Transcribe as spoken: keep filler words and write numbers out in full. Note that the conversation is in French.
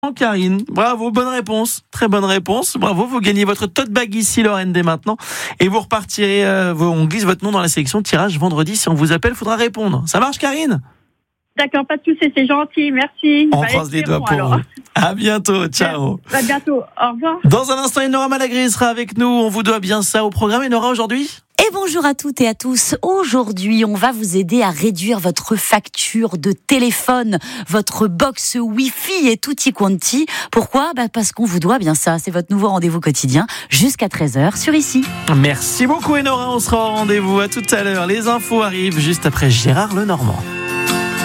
Karine, bravo, bonne réponse, très bonne réponse, bravo, vous gagnez votre tote bag ici Lorraine dès maintenant et vous repartirez, euh, on glisse votre nom dans la sélection de tirage vendredi. Si on vous appelle, il faudra répondre. Ça marche Karine? D'accord, pas de soucis, c'est gentil, merci. On Bah, croise les doigts bon, pour alors. vous. À bientôt, ciao. À bientôt, au revoir. Dans un instant, Enora Malagry sera avec nous, on vous doit bien ça au programme. Enora, aujourd'hui? Et bonjour à toutes et à tous. Aujourd'hui, on va vous aider à réduire votre facture de téléphone, votre box Wi-Fi et tutti quanti. Pourquoi ? Bah parce qu'on vous doit bien ça. C'est votre nouveau rendez-vous quotidien jusqu'à treize heures sur ici. Merci beaucoup Enora, on sera au rendez-vous à tout à l'heure. Les infos arrivent juste après Gérard Lenormand.